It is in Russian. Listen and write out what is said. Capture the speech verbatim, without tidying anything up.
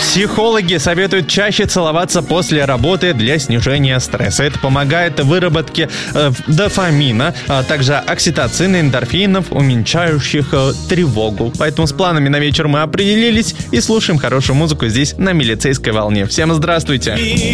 Психологи советуют чаще целоваться после работы для снижения стресса. Это помогает в выработке э, дофамина, а также окситоцина, эндорфинов, уменьшающих э, тревогу. Поэтому с планами на вечер мы определились и слушаем хорошую музыку здесь на Милицейской волне. Всем здравствуйте!